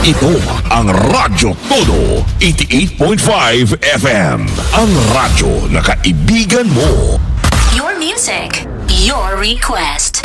Ito ang Radyo Todo 88.5 FM. Ang radyo na kaibigan mo. Your music, your request.